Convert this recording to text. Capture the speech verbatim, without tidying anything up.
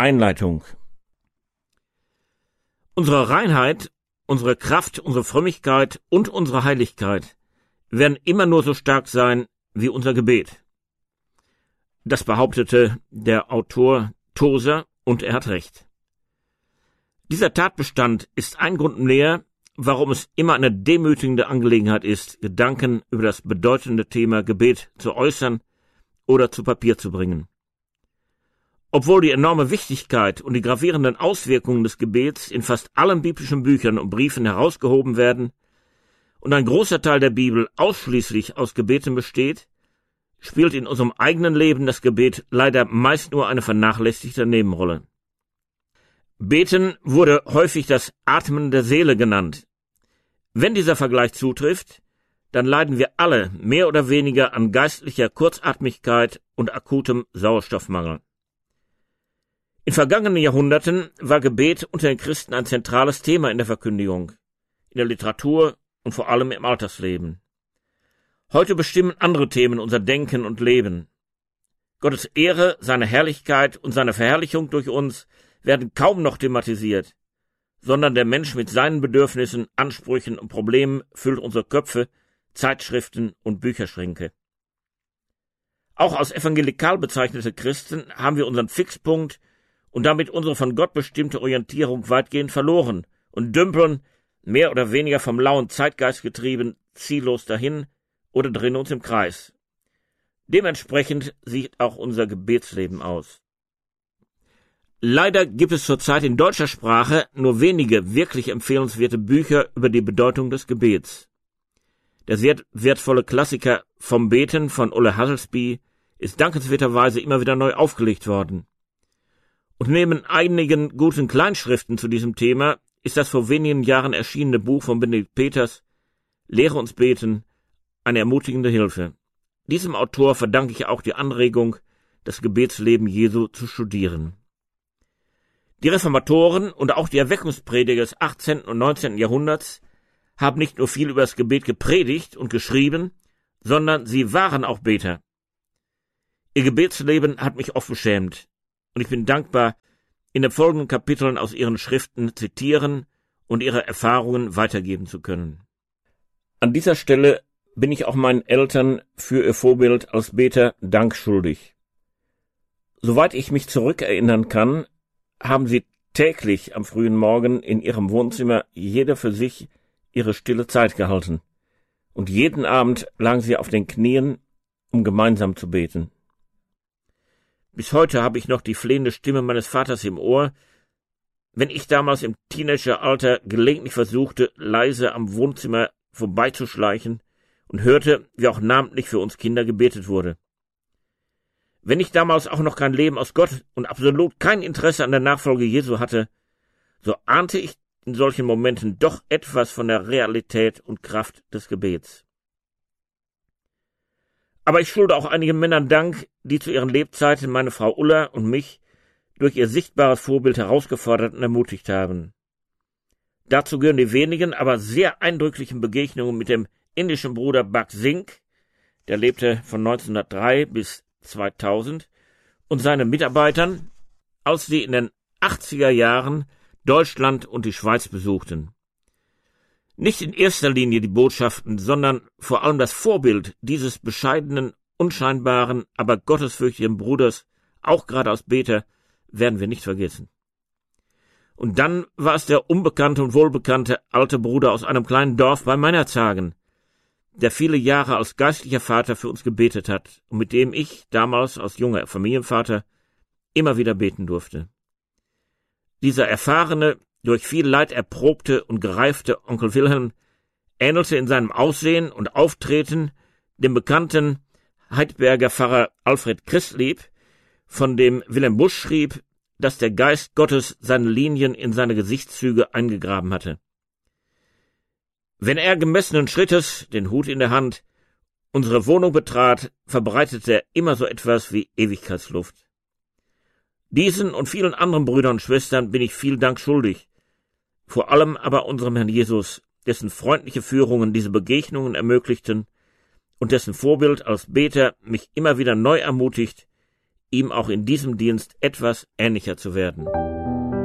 Einleitung. Unsere Reinheit, unsere Kraft, unsere Frömmigkeit und unsere Heiligkeit werden immer nur so stark sein wie unser Gebet. Das behauptete der Autor Tozer, und er hat recht. Dieser Tatbestand ist ein Grund mehr, warum es immer eine demütigende Angelegenheit ist, Gedanken über das bedeutende Thema Gebet zu äußern oder zu Papier zu bringen. Obwohl die enorme Wichtigkeit und die gravierenden Auswirkungen des Gebets in fast allen biblischen Büchern und Briefen herausgehoben werden und ein großer Teil der Bibel ausschließlich aus Gebeten besteht, spielt in unserem eigenen Leben das Gebet leider meist nur eine vernachlässigte Nebenrolle. Beten wurde häufig das Atmen der Seele genannt. Wenn dieser Vergleich zutrifft, dann leiden wir alle mehr oder weniger an geistlicher Kurzatmigkeit und akutem Sauerstoffmangel. In vergangenen Jahrhunderten war Gebet unter den Christen ein zentrales Thema in der Verkündigung, in der Literatur und vor allem im Alltagsleben. Heute bestimmen andere Themen unser Denken und Leben. Gottes Ehre, seine Herrlichkeit und seine Verherrlichung durch uns werden kaum noch thematisiert, sondern der Mensch mit seinen Bedürfnissen, Ansprüchen und Problemen füllt unsere Köpfe, Zeitschriften und Bücherschränke. Auch als evangelikal bezeichnete Christen haben wir unseren Fixpunkt und damit unsere von Gott bestimmte Orientierung weitgehend verloren und dümpeln, mehr oder weniger vom lauen Zeitgeist getrieben, ziellos dahin oder drehen uns im Kreis. Dementsprechend sieht auch unser Gebetsleben aus. Leider gibt es zurzeit in deutscher Sprache nur wenige wirklich empfehlenswerte Bücher über die Bedeutung des Gebets. Der sehr wertvolle Klassiker Vom Beten von Ole Hasselby ist dankenswerterweise immer wieder neu aufgelegt worden. Und neben einigen guten Kleinschriften zu diesem Thema ist das vor wenigen Jahren erschienene Buch von Benedikt Peters, Lehre uns beten, eine ermutigende Hilfe. Diesem Autor verdanke ich auch die Anregung, das Gebetsleben Jesu zu studieren. Die Reformatoren und auch die Erweckungsprediger des achtzehnten und neunzehnten Jahrhunderts haben nicht nur viel über das Gebet gepredigt und geschrieben, sondern sie waren auch Beter. Ihr Gebetsleben hat mich oft beschämt, und ich bin dankbar, in den folgenden Kapiteln aus ihren Schriften zitieren und ihre Erfahrungen weitergeben zu können. An dieser Stelle bin ich auch meinen Eltern für ihr Vorbild als Beter Dank schuldig. Soweit ich mich zurückerinnern kann, haben sie täglich am frühen Morgen in ihrem Wohnzimmer jeder für sich ihre stille Zeit gehalten, und jeden Abend lagen sie auf den Knien, um gemeinsam zu beten. Bis heute habe ich noch die flehende Stimme meines Vaters im Ohr, wenn ich damals im Teenageralter gelegentlich versuchte, leise am Wohnzimmer vorbeizuschleichen und hörte, wie auch namentlich für uns Kinder gebetet wurde. Wenn ich damals auch noch kein Leben aus Gott und absolut kein Interesse an der Nachfolge Jesu hatte, so ahnte ich in solchen Momenten doch etwas von der Realität und Kraft des Gebets. Aber ich schulde auch einigen Männern Dank, die zu ihren Lebzeiten meine Frau Ulla und mich durch ihr sichtbares Vorbild herausgefordert und ermutigt haben. Dazu gehören die wenigen, aber sehr eindrücklichen Begegnungen mit dem indischen Bruder Bhag Singh, der lebte von neunzehnhundertdrei bis zweitausend, und seinen Mitarbeitern, als sie in den achtziger Jahren Deutschland und die Schweiz besuchten. Nicht in erster Linie die Botschaften, sondern vor allem das Vorbild dieses bescheidenen, unscheinbaren, aber gottesfürchtigen Bruders, auch gerade als Beter, werden wir nicht vergessen. Und dann war es der unbekannte und wohlbekannte alte Bruder aus einem kleinen Dorf bei Meinerzhagen, der viele Jahre als geistlicher Vater für uns gebetet hat und mit dem ich damals als junger Familienvater immer wieder beten durfte. Dieser erfahrene, durch viel Leid erprobte und gereifte Onkel Wilhelm ähnelte in seinem Aussehen und Auftreten dem bekannten Heidberger Pfarrer Alfred Christlieb, von dem Wilhelm Busch schrieb, dass der Geist Gottes seine Linien in seine Gesichtszüge eingegraben hatte. Wenn er gemessenen Schrittes, den Hut in der Hand, unsere Wohnung betrat, verbreitete er immer so etwas wie Ewigkeitsluft. Diesen und vielen anderen Brüdern und Schwestern bin ich viel Dank schuldig, vor allem aber unserem Herrn Jesus, dessen freundliche Führungen diese Begegnungen ermöglichten und dessen Vorbild als Beter mich immer wieder neu ermutigt, ihm auch in diesem Dienst etwas ähnlicher zu werden.